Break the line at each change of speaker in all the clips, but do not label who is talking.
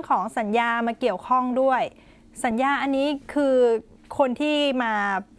รื่องของสัญญามาเกี่ยวข้องด้วยสัญญาอันนี้คือคนที่มา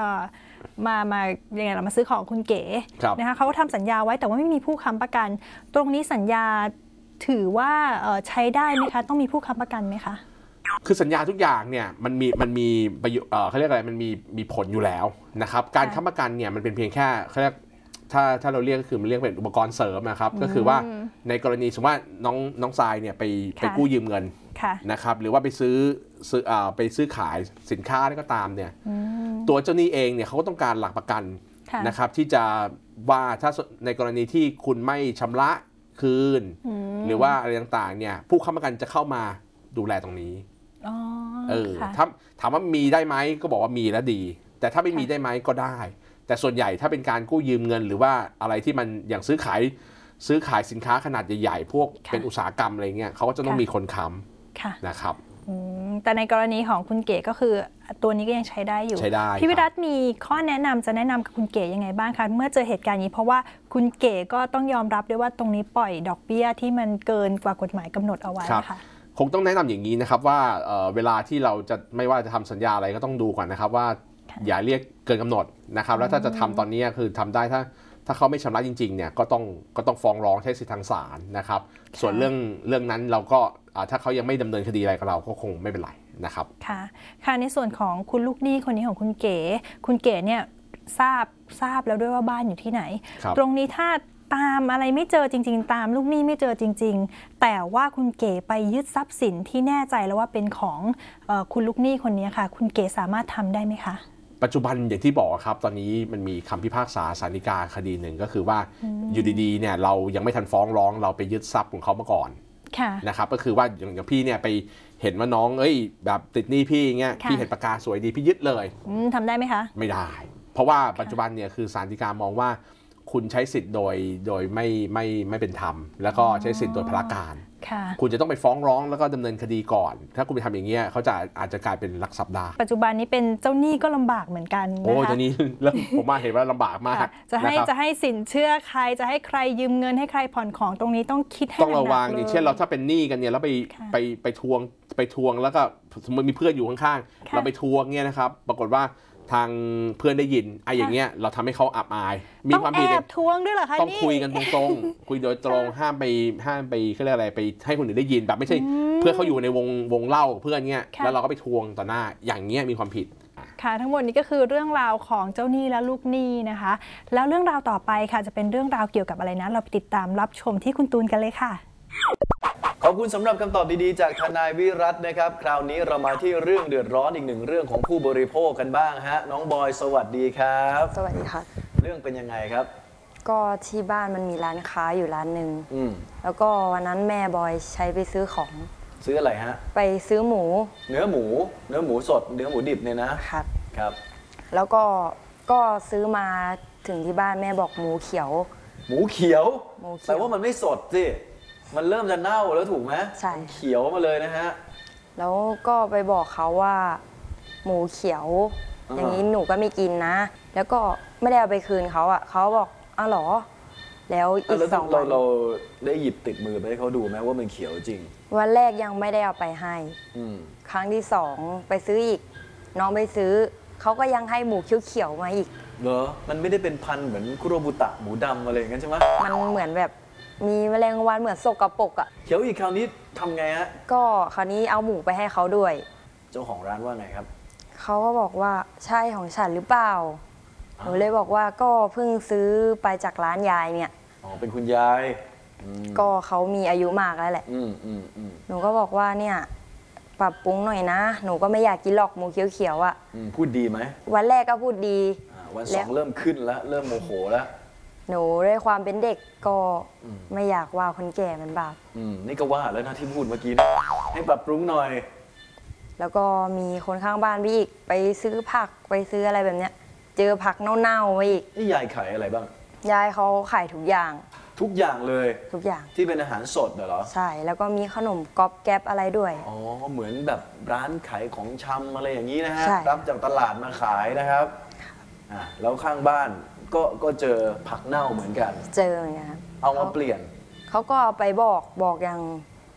ยังไงล่ะมาซื้อของคุณเก๋นะคะเขาก็ทำสัญญาไว้แต่ว่าไม่มีผู้ค้ำประกันตรงนี้สัญญาถือว่าใช้ได้ไหมคะต้องมีผู้ค้ำประกันไหมคะ
คือสัญญาทุกอย่างเนี่ยมันมีเขาเรียกอะไรมันมีผลอยู่แล้วนะครับการค้ำประกันเนี่ยมันเป็นเพียงแค่เขาเรียกถ้าเราเรียกก็คือมันเรียกเป็นอุปกรณ์เสริมนะครับก็คือว่าในกรณีสมมติว่าน้องทรายเนี่ยไปกู้ยืมเงินนะครับหรือว่าไปซื้อขายสินค้าอะไรก็ตามเนี่ยตัวเจ้าหนี้เองเนี่ยเขาก็ต้องการหลักประกันนะครับที่จะว่าถ้าในกรณีที่คุณไม่ชำระคืนหรือว่าอะไรต่างๆเนี่ยผู้ค้ำประกันจะเข้ามาดูแลตรงนี้ถ้าถามว่ามีได้ไหมก็บอกว่ามีแล้วดีแต่ถ้าไม่มีได้ไหมก็ได้แต่ส่วนใหญ่ถ้าเป็นการกู้ยืมเงินหรือว่าอะไรที่มันอย่างซื้อขายสินค้าขนาดใหญ่ๆพวกเป็นอุตสาหกรรมอะไรเงี้ยเขาก็จะต้องมีคนค้ำนะครับ
แต่ในกรณีของคุณเก๋ก็คือตัวนี้ก็ยังใช้ได้อยู่พี่วิรัตมีข้อแนะนำจะแนะนำกับคุณเก๋ยังไงบ้างคะเมื่อเจอเหตุการณ์นี้เพราะว่าคุณเก๋ก็ต้องยอมรับด้วยว่าตรงนี้ปล่อยดอกเบี้ยที่มันเกินกว่ากฎหมายกำหนดเอาไว้ค่ะ
คงต้องแนะนำอย่างนี้นะครับว่าเวลาที่เราจะไม่ว่าจะทำสัญญาอะไรก็ต้องดูก่อนนะครับว่าอย่าเรียกเกินกำหนดนะครับแล้วถ้าจะทำตอนนี้คือทำได้ถ้าเขาไม่ชำระจริงๆเนี่ยก็ต้องฟ้องร้องใช้สิทธิทางศาลนะครับส่วนเรื่องนั้นเราก็ถ้าเขายังไม่ดำเนินคดีอะไรกับเราก็คงไม่เป็นไรนะครับ
ค่ะในส่วนของคุณลูกหนี้คนนี้ของคุณเก๋เนี่ยทราบแล้วด้วยว่าบ้านอยู่ที่ไหนตรงนี้ถ้าตามอะไรไม่เจอจริงๆตามลูกหนี้ไม่เจอจริงๆแต่ว่าคุณเก๋ไปยึดทรัพย์สินที่แน่ใจแล้วว่าเป็นของคุณลูกหนี้คนนี้ค่ะคุณเก๋สามารถทำได้ไหมคะ
ปัจจุบันอย่างที่บอกครับตอนนี้มันมีคำพิพากษาศาลฎีกาคดีหนึ่งก็คือว่าอยู่ดีๆเนี่ยเรายังไม่ทันฟ้องร้องเราไปยึดทรัพย์ของเขามาก่อนนะครับก็คือว่าอย่างพี่เนี่ยไปเห็นว่าน้องแบบติดหนี้พี่เงี้ยพี่เห็นปากกาสวยดีพี่ยึดเลย
ทำได้ไหมคะ
ไม่ได้เพราะว่าปัจจุบันเนี่ยคือศาลฎีกามองว่าคุณใช้สิทธิ์โดยไม่เป็นธรรมแล้วก็ใช้สิทธิ์โดยพลการคุณจะต้องไปฟ้องร้องแล้วก็ดำเนินคดีก่อนถ้าคุณไปทำอย่างเงี้ยเขาอาจจะกลายเป็นลักทรัพย์ได้
ปัจจุบันนี้เป็นเจ้าหนี้ก็ลำบากเหมือนกันนะคะ
เจ้าหนี้แล้วผมมาเห็นว่าลำบากมาก
จะให้สินเชื่อใครจะให้ใครยืมเงินให้ใครผ่อนของตรงนี้ต้องคิดให้
ต้องระวังอย่างเช่นเราถ้าเป็นหนี้กันเนี่ยแล้วไปทวงแล้วก็สมมติมีเพื่อนอยู่ข้างๆเราไปทวงเนี่ยนะครับปรากฏว่าทางเพื่อนได้ยินอย่างเงี้ยเราทำให้เขาอับอาย
มีความผิดทวงด้วยเหรอคะ
ต้องคุยกันตรงๆคุยโดยตรงห้ามไปเขาเรียกอะไรไปให้คนอื่นได้ยินแบบไม่ใช่เพื่อนเขาอยู่ในวงเล่าเพื่อนเงี้ยแล้วเราก็ไปทวงต่อหน้าอย่างเงี้ยมีความผิด
ค่ะทั้งหมดนี้ก็คือเรื่องราวของเจ้าหนี้และลูกหนี้นะคะแล้วเรื่องราวต่อไปค่ะจะเป็นเรื่องราวเกี่ยวกับอะไรนะเราไปติดตามรับชมที่คุณตูนกันเลยค่ะ
ขอบคุณสำหรับคำตอบดีๆจากทนายวิรัตน์นะครับคราวนี้เรามาที่เรื่องเดือดร้อนอีกหนึ่งเรื่องของผู้บริโภคกันบ้างฮะน้องบอยสวัสดีครับ
สวัสดีค่ะ
เรื่องเป็นยังไงครับ
ก็ที่บ้านมันมีร้านค้าอยู่ร้านหนึ่งแล้วก็วันนั้นแม่บอยใช้ไปซื้อของ
ซื้ออะไรฮะ
ไปซื้อหมู
เนื้อหมูสดเนื้อหมูดิบเนี่ยนะครับ
แล้วก็ซื้อมาถึงที่บ้านแม่บอกหมูเขียว
แต่ว่ามันไม่สดสิมันเริ่มจะเน่าแล้วถูกไหม
ใช่
เขียวมาเลยนะฮะ
แล้วก็ไปบอกเขาว่าหมูเขียวอย่างนี้หนูก็ไม่กินนะแล้วก็ไม่ได้เอาไปคืนเขาอ่ะเขาบอกอ้าวหรอแล้วอีก2 วัน
เราได้หยิบติดมือไปให้เขาดูไหมว่ามันเขียวจริง
วันแรกยังไม่ได้เอาไปให้ครั้งที่2ไปซื้ออีกน้องไปซื้อเขาก็ยังให้หมูเขียวๆมาอีก
เหรอมันไม่ได้เป็นพันเหมือนคุโรบุตะหมูดำอะไรอย่างนั้นใช่ไหม
มันเหมือนแบบมีแมลงวันเหมือนสกปรกอ่ะ
เขียวอีกคราวนี้ทำไงฮะ
ก็คราวนี้เอาหมูไปให้เขาด้วย
เจ้าของร้านว่าไงครับ
เขาก็บอกว่าใช่ของฉันหรือเปล่าหนูเลยบอกว่าก็เพิ่งซื้อไปจากร้านยายเนี่ย
เป็นคุณยาย
ก็เขามีอายุมากแล้วแหละหนูก็บอกว่าเนี่ยปรับปรุงหน่อยนะหนูก็ไม่อยากกินหรอกหมูเขียวๆอ่ะ
พูดดีไหม
วันแรกก็พูดดี
วัน2เริ่มขึ้นแล้วเริ่มโมโหแล้ว
หนูด้วยความเป็นเด็กก็ไม่อยากว่าคนแก่มันบาป
นี่ก็ว่าแล้วนะที่พูดเมื่อกี้นะให้ปรับปรุงหน่อย
แล้วก็มีคนข้างบ้านพี่อีกไปซื้อผักไปซื้ออะไรแบบเนี้ยเจอผักเน่าๆมาอีก
นี่ยายขายอะไรบ้าง
ยายเขาขายทุกอย่าง
เลย
ทุกอย่าง
ที่เป็นอาหารสดเหรอ
ใช่แล้วก็มีขนมก๊อบแก๊บอะไรด้วย
เหมือนแบบร้านขายของชำอะไรอย่างนี้นะฮะรับจากตลาดมาขายนะครับแล้วข้างบ้านก็เจอผักเน่าเหมือนกัน
เจอเหมือนกัน
เอามาเปลี่ยน
เขาก็เอาไปบอกอย่าง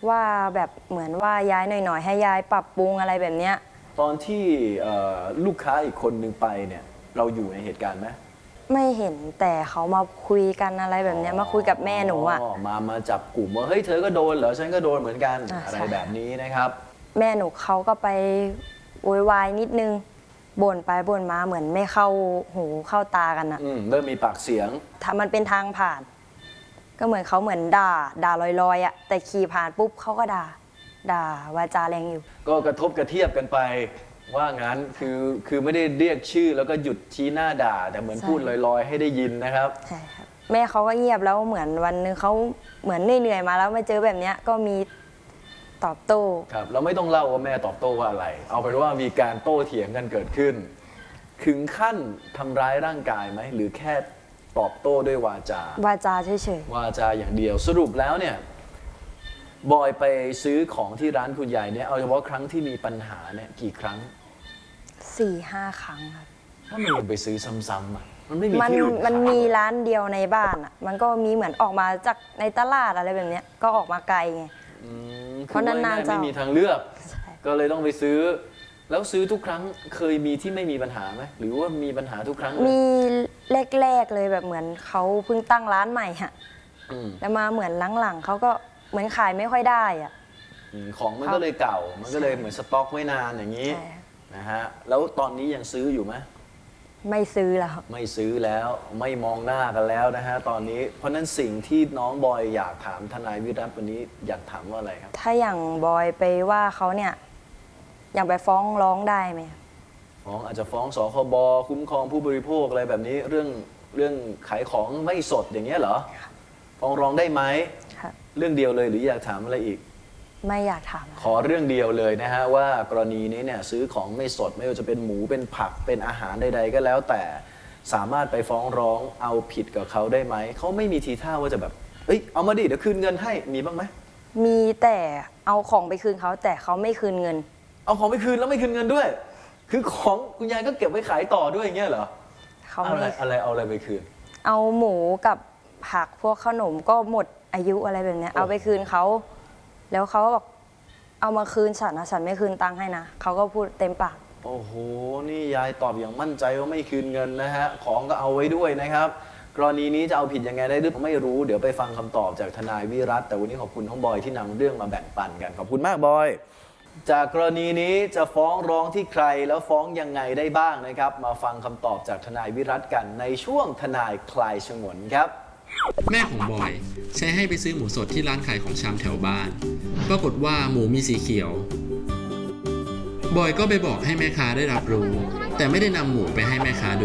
ว่าแบบเหมือนว่าย้ายหน่อยๆให้ยายปรับปรุงอะไรแบบเนี้ย
ตอนที่ลูกค้าอีกคนนึงไปเนี่ยเราอยู่ในเหตุการณ์ไหม
ไม่เห็นแต่เขามาคุยกันอะไรแบบเนี้ยมาคุยกับแม่หนูอ่ะ
มาจับกลุ่มว่าเฮ้ยเธอก็โดนเหรอฉันก็โดนเหมือนกัน อะไร
ใช่
แบบนี้นะครับ
แม่หนูเขาก็ไปโวยวายนิดนึงบ่นไปบ่นมาเหมือนไม่เข้าหูเข้าตากันอะ
เริ่มมีปากเสียง
ถ้ามันเป็นทางผ่าน ก็เหมือนเขาเหมือนด่าลอยๆอะแต่ขี่ผ่านปุ๊บเขาก็ด่าวาจาแรงอยู่
ก็กระทบกระเทียบกันไปว่างั้นคือไม่ได้เรียกชื่อแล้วก็หยุดชี้หน้าด่า แต่เหมือน
ใช่
พูดลอยๆ ให้ได้ยินนะครับ
ใช่ครับแม่เขาก็เงียบแล้วเหมือนวันหนึงเขาเหมือนเหนื่อยๆมาแล้วมาเจอแบบเนี้ยก็มีตอบโต้
ครับเราไม่ต้องเล่าว่าแม่ตอบโต้ว่าอะไร เอาเป็นว่ามีการโต้เถียงกันเกิดขึ้น ถึงขั้นทำร้ายร่างกายไหมหรือแค่ตอบโต้ด้วยวาจา
วาจาเฉยว
าจาอย่างเดียวสรุปแล้วเนี่ยบอยไปซื้อของที่ร้านคุณยายเนี่ยเอาเฉพาะครั้งที่มีปัญหาเนี่ยกี่ครั้ง
4-5 ครั้งครับ
ถ้ามันยังไปซื้อซ้ำๆอ่ะมันไม่มี
มัน
ที่อื่น
มัน
ขาย
มีร้านเดียวในบ้านอ่ะมันก็มีเหมือนออกมาจากในตลาดอะไรแบบเนี้ยก็ออกมาไกลไง เพราะนานๆ
คือว่
จะ
ไม่มีทางเลือก
ใช่
ก็เลยต้องไปซื้อ แล้วซื้อทุกครั้งเคยมีที่ไม่มีปัญหาไหมหรือว่ามีปัญหาทุกครั้งเลย
มีแรกๆเลยแบบเหมือนเขาเพิ่งตั้งร้านใหม่ฮะ
อืม
แล้วมาเหมือนหลังๆเขาก็เหมือนขายไม่ค่อยได้อ่ะ
ของมันก็เลยเก่า มันก็เลยเหมือนสต็อกไว้นานอย่างนี้
ใช่
นะฮะแล้วตอนนี้ยังซื้ออยู่ไหม
ไม่ซื้อแล้ว
ไม่ซื้อแล้วไม่มองหน้ากันแล้วนะฮะตอนนี้เพราะฉะนั้นสิ่งที่น้องบอยอยากถามทนายวิรัตวันนี้อยากถามว่าอะไรครับ
ถ้าอย่างบอยไปว่าเขาเนี่ยอย่างไปฟ้องร้องได้ไหม
ฟ้องอาจจะฟ้องสคบคุ้มครองผู้บริโภคอะไรแบบนี้เรื่องขายของไม่สดอย่างเงี้ยเหรอฟ้องร้องได้ไหม
ครับ
เรื่องเดียวเลยหรืออยากถามอะไรอีก
ไม่อยากถาม
ขอเรื่องเดียวเลยนะฮะว่ากรณีนี้เนี่ยซื้อของไม่สดไม่ว่าจะเป็นหมูเป็นผักเป็นอาหารใด ๆ ก็แล้วแต่สามารถไปฟ้องร้องเอาผิดกับเขาได้ไหมเขาไม่มีทีท่าว่าจะแบบเอ้ยเอามาดิเดี๋ยวคืนเงินให้มีบ้างไหม
มีแต่เอาของไปคืนเขาแต่เขาไม่คืนเงิน
เอาของไปคืนแล้วไม่คืนเงินด้วย คือของคุณยายก็เก็บไว้ขายต่อด้วยอย่างเงี้ยเหรอ
เขา
เอา
ไม่
อะไรเอาอะไรไปคืน
เอาหมูกับผักพวกขนมก็หมดอายุอะไรแบบเนี้ย
โอ้
เอาไปคืนเขาแล้วเขาก็บอกเอามาคืนฉันนะฉันไม่คืนตังค์ให้นะเขาก็พูดเต็มปาก
โอ้โห นี่ยายตอบอย่างมั่นใจว่าไม่คืนเงินนะฮะ ของก็เอาไว้ด้วยนะครับ กรณีนี้จะเอาผิดยังไงได้หรือไม่รู้ เดี๋ยวไปฟังคำตอบจากทนายวิรัตแต่วันนี้ขอบคุณน้องบอยที่นำเรื่องมาแบ่งปันกัน ขอบคุณมากบอย จากกรณีนี้จะฟ้องร้องที่ใครแล้วฟ้องยังไงได้บ้างนะครับ มาฟังคำตอบจากทนายวิรัตกันในช่วงทนายคลายฉงนครับ
แม่ของบอยใช้ให้ไปซื้อหมูสดที่ร้านขายของชำแถวบ้าน ปรากฏว่าหมูมีสีเขียว บอยก็ไปบอกให้แม่ค้าได้รับรู้ แต่ไม่ได้นำหมูไปให้แม่ค้าดู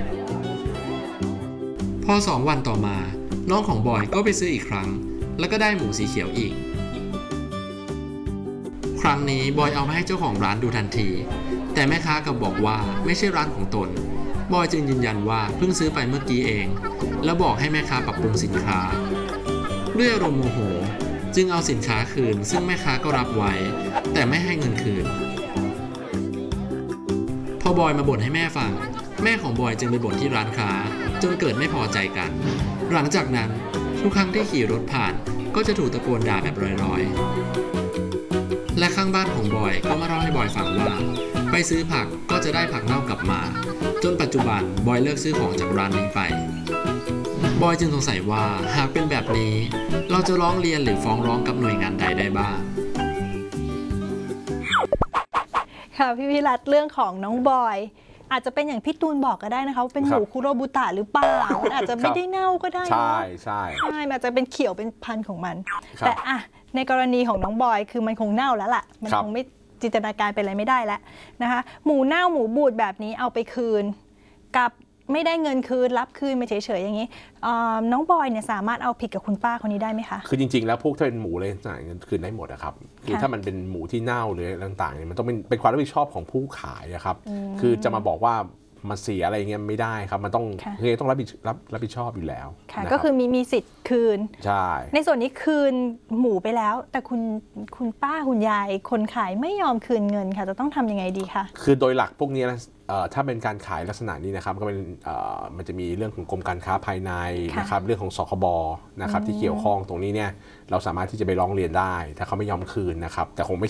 พอ2 วันต่อมาน้องของบอยก็ไปซื้ออีกครั้ง แล้วก็ได้หมูสีเขียวอีก ครั้งนี้บอยเอามาให้เจ้าของร้านดูทันที แต่แม่ค้ากลับบอกว่าไม่ใช่ร้านของตน บอยจึงยืนยันว่าเพิ่งซื้อไปเมื่อกี้เอง แล้วบอกให้แม่ค้าปรับปรุงสินค้าด้วยอารมณ์โมโหจึงเอาสินค้าคืนซึ่งแม่ค้าก็รับไว้ แต่ไม่ให้เงินคืน พอบอยมาบ่นให้แม่ฟัง แม่ของบอยจึงไปบ่นที่ร้านค้าจนเกิดไม่พอใจกัน หลังจากนั้นทุกครั้งที่ขี่รถผ่านก็จะถูกตะโกนด่าแบบลอยๆและข้างบ้านของบอยก็มาเล่าให้บอยฟังว่าไปซื้อผักก็จะได้ผักเน่ากลับมา จนปัจจุบันบอยเลิกซื้อของจากร้านนี้ไป บอยจึงสงสัยว่าหากเป็นแบบนี้เราจะร้องเรียนหรือฟ้องร้องกับหน่วยงานใดได้บ้าง
ค่ะพี่วิรัตเรื่องของน้องบอย อาจจะเป็นอย่างพี่ตูนบอกก็ได้นะคะว่าเป็นหมูคุโรบุตะหรือเปล่ามันอาจจะไม่ได้เน่าก็ได้
ใช่
เนาะ
ใช่
ใช่มันอาจจะเป็นเขียวเป็นพันธุ์ของมัน
ครับ
แต่อะในกรณีของน้องบอยคือมันคงเน่าแล้วล่ะมัน
ครับ
คงไม่จินตนาการเป็นอะไรไม่ได้แล้วนะคะหมูเน่าหมูบูดแบบนี้เอาไปคืนกับไม่ได้เงินคืนรับคืนไปเฉยๆอย่างนี้น้องบอยเนี่ยสามารถเอาผิดกับคุณป้าคนนี้ได้ไหมคะ
คือจริงๆแล้วพวกถ้าเป็นหมูเลยต่างๆคืนได้หมดอะครับคือถ้ามันเป็นหมูที่เน่าหรืออะไรต่างๆเนี่ยมันต้องเป็นความรับผิดชอบของผู้ขายอะครับคือจะมาบอกว่ามาเสียอะไรเงี้ยไม่ได้ครับมันต้อง
ค่ะ
คือต้องรับผิดชอบอยู่แล้ว
ค่ะ
นะ
ก็
รับ
คือมีสิทธิ์คืน
ใช่
ในส่วนนี้คืนหมูไปแล้ว แต่คุณป้าคุณยายคนขายไม่ยอมคืนเงินค่ะจะต้องทำยังไงดีคะ
คือโดยหลักพวกนี้นะถ้าเป็นการขายลักษณะนี้นะครับก็เป็นมันจะมีเรื่องของกรมการค้าภายในนะครับเรื่องของสคบนะครับที่เกี่ยวข้องตรงนี้เนี่ยเราสามารถที่จะไปร้องเรียนได้ถ้าเขาไม่ยอมคืนนะครับแต่คงไม่